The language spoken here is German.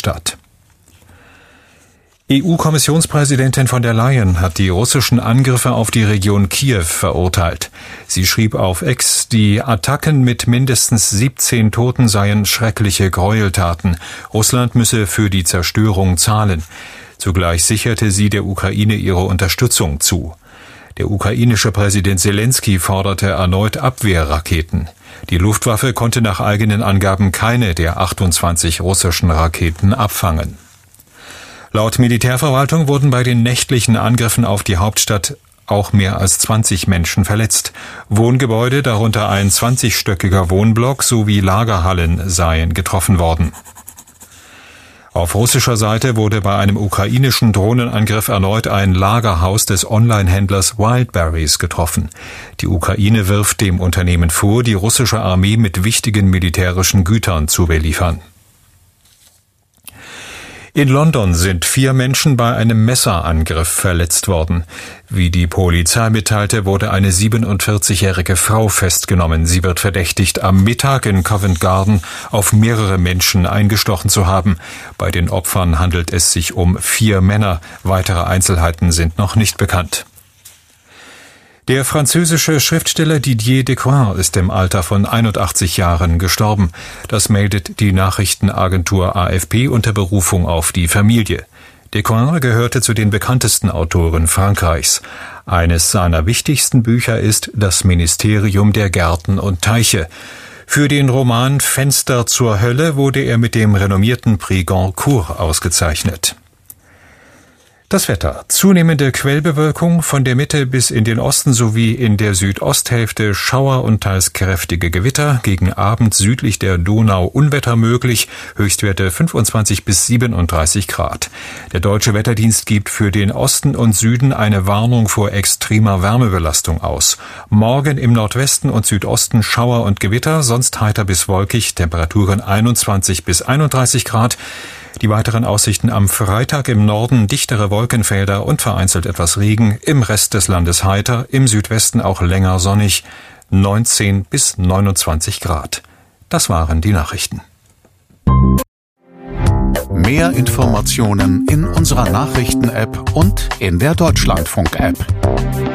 statt. EU-Kommissionspräsidentin von der Leyen hat die russischen Angriffe auf die Region Kiew verurteilt. Sie schrieb auf X, die Attacken mit mindestens 17 Toten seien schreckliche Gräueltaten. Russland müsse für die Zerstörung zahlen. Zugleich sicherte sie der Ukraine ihre Unterstützung zu. Der ukrainische Präsident Selenskyj forderte erneut Abwehrraketen. Die Luftwaffe konnte nach eigenen Angaben keine der 28 russischen Raketen abfangen. Laut Militärverwaltung wurden bei den nächtlichen Angriffen auf die Hauptstadt auch mehr als 20 Menschen verletzt. Wohngebäude, darunter ein 20-stöckiger Wohnblock sowie Lagerhallen seien getroffen worden. Auf russischer Seite wurde bei einem ukrainischen Drohnenangriff erneut ein Lagerhaus des Online-Händlers Wildberries getroffen. Die Ukraine wirft dem Unternehmen vor, die russische Armee mit wichtigen militärischen Gütern zu beliefern. In London sind 4 Menschen bei einem Messerangriff verletzt worden. Wie die Polizei mitteilte, wurde eine 47-jährige Frau festgenommen. Sie wird verdächtigt, am Mittag in Covent Garden auf mehrere Menschen eingestochen zu haben. Bei den Opfern handelt es sich um 4 Männer. Weitere Einzelheiten sind noch nicht bekannt. Der französische Schriftsteller Didier Decoing ist im Alter von 81 Jahren gestorben. Das meldet die Nachrichtenagentur AFP unter Berufung auf die Familie. Decoing gehörte zu den bekanntesten Autoren Frankreichs. Eines seiner wichtigsten Bücher ist Das Ministerium der Gärten und Teiche. Für den Roman Fenster zur Hölle wurde er mit dem renommierten Prix Goncourt ausgezeichnet. Das Wetter. Zunehmende Quellbewölkung, von der Mitte bis in den Osten sowie in der Südosthälfte Schauer und teils kräftige Gewitter. Gegen Abend südlich der Donau Unwetter möglich. Höchstwerte 25 bis 37 Grad. Der Deutsche Wetterdienst gibt für den Osten und Süden eine Warnung vor extremer Wärmebelastung aus. Morgen im Nordwesten und Südosten Schauer und Gewitter, sonst heiter bis wolkig. Temperaturen 21 bis 31 Grad. Die weiteren Aussichten am Freitag: im Norden dichtere Wolkenfelder und vereinzelt etwas Regen, im Rest des Landes heiter, im Südwesten auch länger sonnig, 19 bis 29 Grad. Das waren die Nachrichten. Mehr Informationen in unserer Nachrichten-App und in der Deutschlandfunk-App.